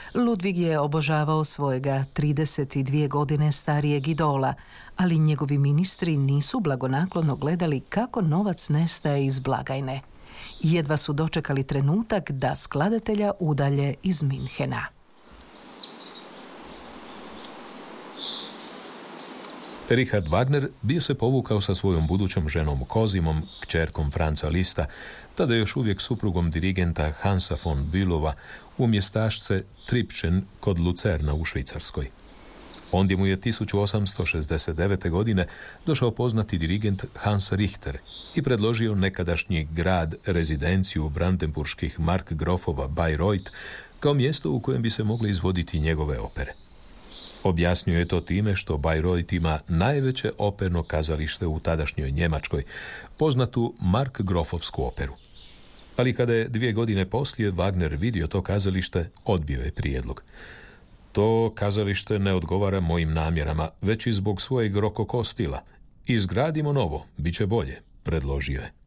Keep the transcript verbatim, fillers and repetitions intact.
Ludvig je obožavao svojega trideset dvije godine starijeg idola, ali njegovi ministri nisu blagonaklono gledali kako novac nestaje iz blagajne. Jedva su dočekali trenutak da skladatelja udalje iz Minhena. Richard Wagner bio se povukao sa svojom budućom ženom Kozimom, kćerkom Franca Lista, tada još uvijek suprugom dirigenta Hansa von Bülova, u mjestašce Tripčen kod Lucerna u Švicarskoj. Ondje mu je tisuću osamsto šezdeset devete. godine došao poznati dirigent Hans Richter i predložio nekadašnji grad rezidenciju brandenburških markgrofova Bayreuth kao mjesto u kojem bi se mogle izvoditi njegove opere. Objasnio je to time što Bayreuth ima najveće operno kazalište u tadašnjoj Njemačkoj, poznatu markgrofovsku operu. Ali kada je dvije godine poslije Wagner vidio to kazalište, odbio je prijedlog. To kazalište ne odgovara mojim namjerama, već i zbog svojeg rokoko stila. Izgradimo novo, bit će bolje, predložio je.